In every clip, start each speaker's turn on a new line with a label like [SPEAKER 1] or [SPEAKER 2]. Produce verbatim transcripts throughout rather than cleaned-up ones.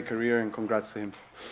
[SPEAKER 1] career, and congrats to him.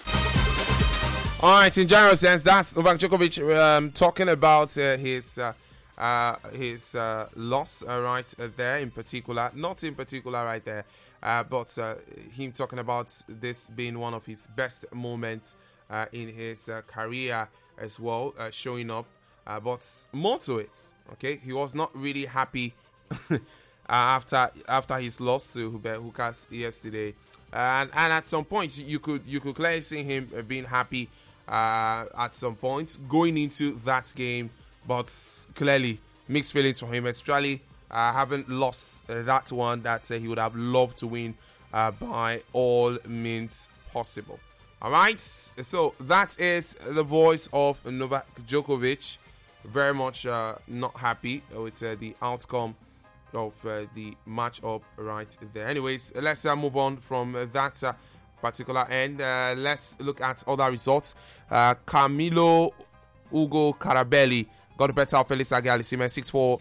[SPEAKER 2] All right, in general sense, that's Novak Djokovic um, talking about uh, his uh, uh, his uh, loss uh, right uh, there in particular. Not in particular right there, uh, but uh, him talking about this being one of his best moments uh, in his uh, career as well, uh, showing up. Uh, but more to it, okay? He was not really happy uh, after after his loss to Hubert Hurkacz yesterday, and and at some point you could you could clearly see him uh, being happy uh, at some point going into that game, but clearly mixed feelings for him, especially uh, having lost uh, that one that uh, he would have loved to win uh, by all means possible. All right, so that is the voice of Novak Djokovic. Very much uh, not happy with uh, the outcome of uh, the matchup right there. Anyways, let's uh, move on from uh, that uh, particular end. Uh, let's look at other results. Uh, Camilo Ugo Carabelli got the better of Felix Auger-Aliassime six four,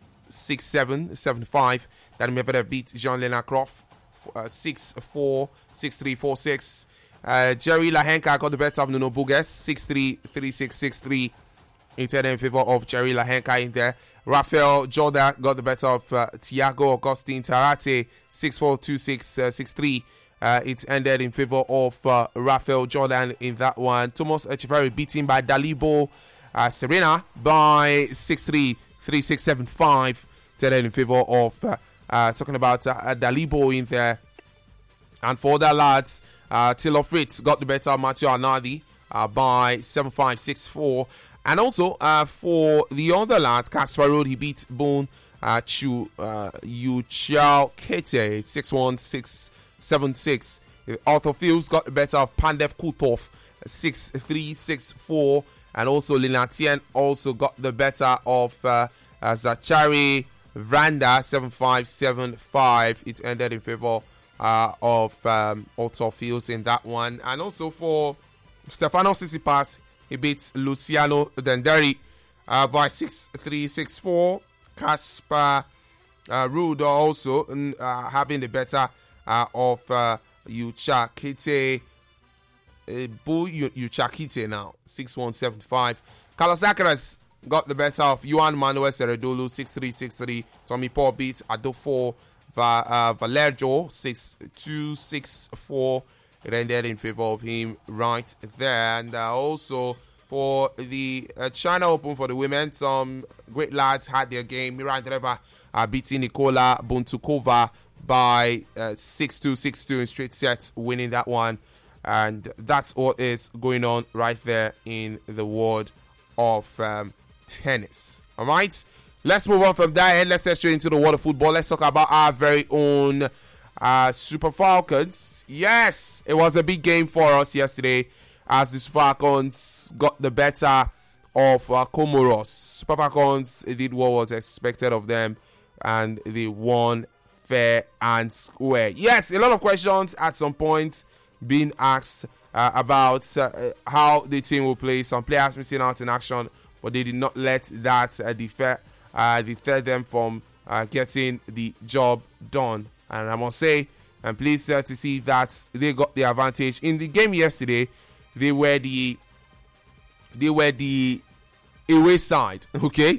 [SPEAKER 2] six seven, seven five. Then Medvedev beat Jan-Lennard Croft uh, six four, six three, four six. Uh, Jerry Lahenka got the better of Nuno Burgess six three, three six, six three. It ended in favor of Jerry Lahenka in there. Rafael Jordan got the better of uh, Thiago Augustin Tarate six four, two six, six three. Uh, it ended in favor of uh, Rafael Jordan in that one. Thomas Echeverry beaten by Dalibo uh, Serena by six three, three six, seven five. It ended in favor of uh, uh, talking about uh, Dalibo in there. And for other lads, uh, Taylor Fritz got the better of Matteo Arnaldi uh, by seven five, six four. And also, uh, for the other lad, Casper Ruud, he beat Boone uh, Chu uh, Yu Chao Kete, six one, six seven six. Arthur Fields got the better of Pandev Kutov, six three, six four. And also, Lina Tien also got the better of uh, uh, Zachary Vranda, seven five, seven five. It ended in favor uh, of um, Arthur Fields in that one. And also for Stefanos Tsitsipas, he beats Luciano Denderi uh, by six three, six four. Casper uh, Ruud also uh, having the better uh, of uh, Yuchakite. Uh, Bull Yuchakite now, six one, seven five. Carlos Alcaraz got the better of Juan Manuel Ceredolu, six three, six three. Tommy Paul beats Adolfo Va- uh, Valerjo, six two, six four. It ended in favor of him right there. And uh, also for the uh, China Open for the women, some great lads had their game. Miran Dreva uh, beating Nikola Buntukova by uh, six two, six two in straight sets, winning that one. And that's what is going on right there in the world of um, tennis. All right, let's move on from that and let's get straight into the world of football. Let's talk about our very own Uh, Super Falcons. Yes, it was a big game for us yesterday as the Super Falcons got the better of uh, Comoros. Super Falcons did what was expected of them and they won fair and square. Yes, a lot of questions at some point being asked uh, about uh, how the team will play. Some players missing out in action, but they did not let that uh, defer, uh, deter them from uh, getting the job done. And I must say, I'm pleased uh, to see that they got the advantage in the game yesterday. They were the they were the away side, okay?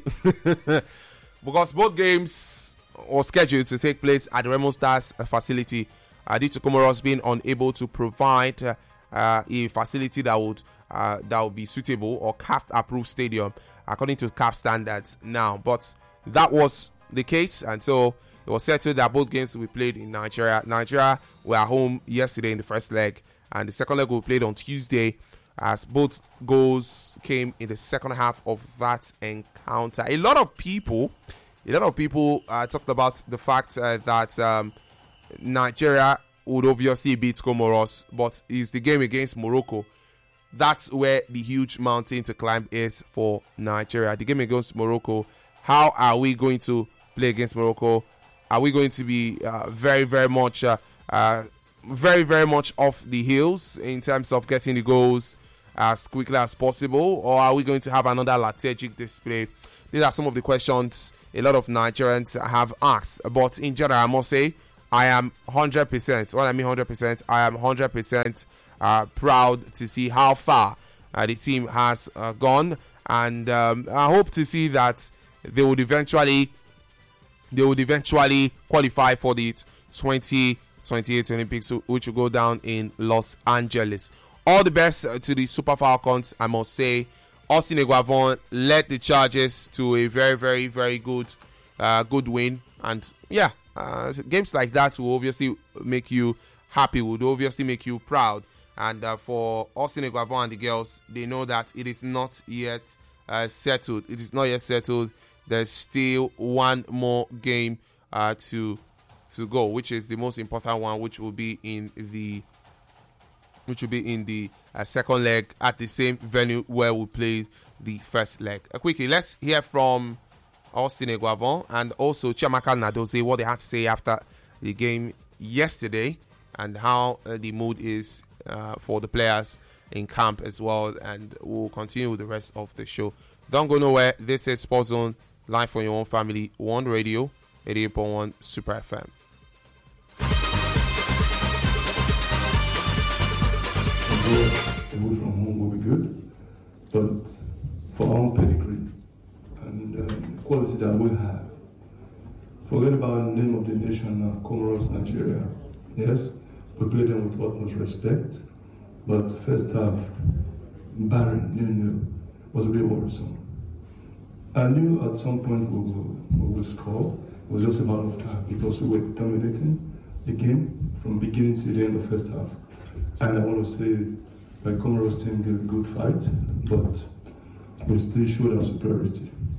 [SPEAKER 2] Because both games were scheduled to take place at the Remo Stars facility. Uh, due to Comoros being unable to provide uh, uh, a facility that would uh, that would be suitable or C A F approved stadium according to C A F standards now. But that was the case, and so it was settled that both games will be played in Nigeria. Nigeria were at home yesterday in the first leg, and the second leg will be played on Tuesday, as both goals came in the second half of that encounter. A lot of people, a lot of people uh, talked about the fact uh, that um, Nigeria would obviously beat Comoros, but it's the game against Morocco. That's where the huge mountain to climb is for Nigeria. The game against Morocco. How are we going to play against Morocco? Are we going to be uh, very, very much, uh, uh, very, very much off the heels in terms of getting the goals as quickly as possible? Or are we going to have another lethargic display? These are some of the questions a lot of Nigerians have asked. But in general, I must say, I am one hundred percent, what I mean one hundred percent, I am one hundred percent uh, proud to see how far uh, the team has uh, gone, and um, I hope to see that they would eventually they would eventually qualify for the twenty twenty-eight Olympics, which will go down in Los Angeles. All the best to the Super Falcons, I must say. Austin Eguavoen led the Chargers to a very, very, very good uh, good win. And yeah, uh, games like that will obviously make you happy, would obviously make you proud. And uh, for Austin Eguavoen and the girls, they know that it is not yet uh, settled. It is not yet settled. There's still one more game uh, to to go, which is the most important one, which will be in the which will be in the uh, second leg at the same venue where we played the first leg. Uh, quickly, let's hear from Austin Eguavoen and also Chiamaka Nnadozie, what they had to say after the game yesterday and how uh, the mood is uh, for the players in camp as well. And we'll continue with the rest of the show. Don't go nowhere. This is Sports Zone, live for your own family, One Radio, eighty-eight point one Super F M.
[SPEAKER 1] Away from home will be good, but for our own pedigree and um, quality that we have, forget about the name of the nation now, Comoros, Nigeria. Yes, we played them with utmost respect, but first half, barren, new, new, was a bit worrisome. I knew at some point we would, we would score. It was just a matter of time because we were dominating the game from beginning to the end of first half. And I want to say the Comoros team gave a good fight, but we still showed our superiority.